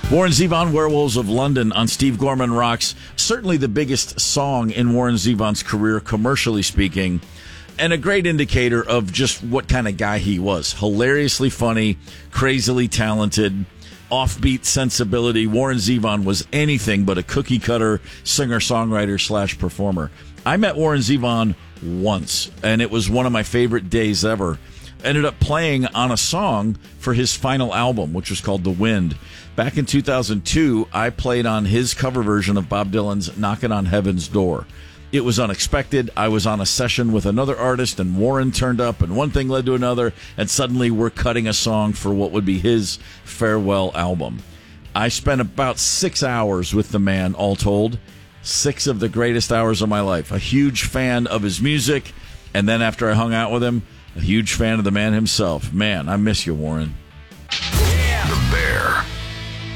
Warren Zevon, Werewolves of London on Steve Gorman Rocks. Certainly the biggest song in Warren Zevon's career, commercially speaking, and a great indicator of just what kind of guy he was. Hilariously funny, crazily talented, offbeat sensibility. Warren Zevon was anything but a cookie-cutter singer-songwriter / performer. I met Warren Zevon once, and it was one of my favorite days ever. Ended up playing on a song for his final album, which was called The Wind. Back in 2002, I played on his cover version of Bob Dylan's Knockin' on Heaven's Door. It was unexpected. I was on a session with another artist, and Warren turned up, and one thing led to another, and suddenly we're cutting a song for what would be his farewell album. I spent about 6 hours with the man, all told. 6 of the greatest hours of my life. A huge fan of his music, and then after I hung out with him, a huge fan of the man himself. Man, I miss you, Warren.